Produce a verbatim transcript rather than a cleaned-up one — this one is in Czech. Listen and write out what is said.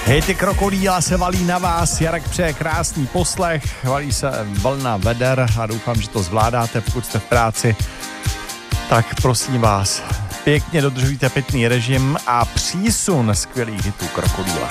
Hejty Krokodýla se valí na vás, Jarek přeje krásný poslech, valí se vlna veder a doufám, že to zvládáte, pokud jste v práci. Tak prosím vás, pěkně dodržujte pitný režim a přísun skvělých hitů Krokodýla.